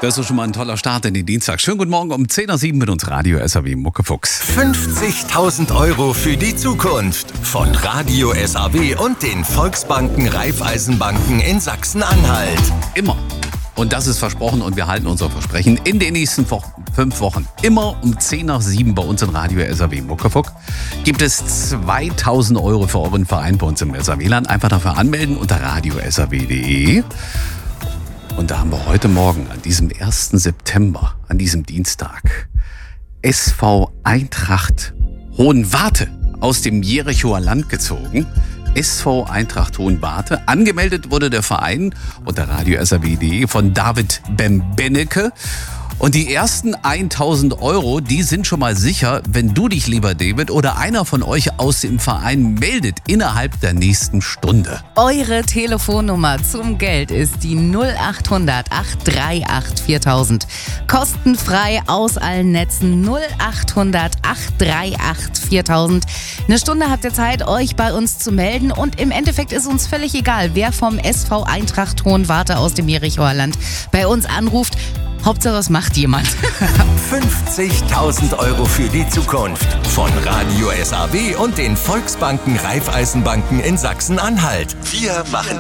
Das ist schon mal ein toller Start in den Dienstag. Schönen guten Morgen um 10:07 mit uns Radio SAW Muckefuchs. 50.000 € für die Zukunft von Radio SAW und den Volksbanken Raiffeisenbanken in Sachsen-Anhalt. Immer. Und das ist versprochen und wir halten unser Versprechen in den nächsten 5 Wochen. Immer um 6:10 bei uns in Radio SAW Muckefuchs gibt es 2.000 € für euren Verein bei uns im SAW-Land. Einfach dafür anmelden unter radiosaw.de. Und da haben wir heute Morgen, an diesem 1. September, an diesem Dienstag, SV Eintracht Hohenwarte aus dem Jerichoer Land gezogen. SV Eintracht Hohenwarte. Angemeldet wurde der Verein unter radiosaw.de von David Bembennecke. Und die ersten 1.000 €, die sind schon mal sicher, wenn du dich, lieber David, oder einer von euch aus dem Verein meldet innerhalb der nächsten Stunde. Eure Telefonnummer zum Geld ist die 0800 838 4000. Kostenfrei aus allen Netzen 0800 838 4000. Eine Stunde habt ihr Zeit, euch bei uns zu melden. Und im Endeffekt ist uns völlig egal, wer vom SV Eintracht Hohenwarte aus dem Jerichoer Land bei uns anruft. Hauptsache, es macht jemand. 50.000 € für die Zukunft von Radio SAW und den Volksbanken Raiffeisenbanken in Sachsen-Anhalt. Wir machen